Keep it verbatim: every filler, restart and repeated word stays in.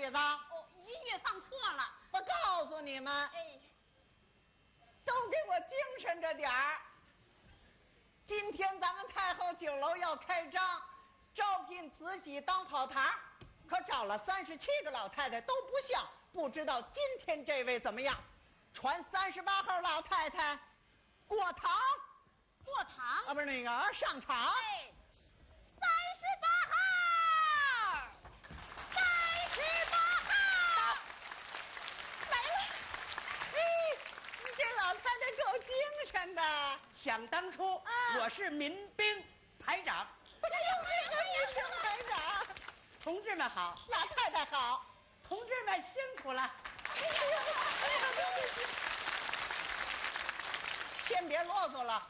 子？ 哦，音乐放错了。 我告诉你们， 哎， 都给我精神着点儿。今天咱们太后酒楼要开张，招聘慈禧当跑堂，可找了三十七个老太太都不像，不知道今天这位怎么样？传三十八号老太太过堂过堂啊，不是那个上场。 哎，三十八号，三十八号来了。嘿，你这老太太够精神的。 想当初， 啊我是民兵排长。 哎呦，这个女生排长， 同志们好， 老太太好。 同志们辛苦了。 哎呦，哎呦，先别啰嗦了，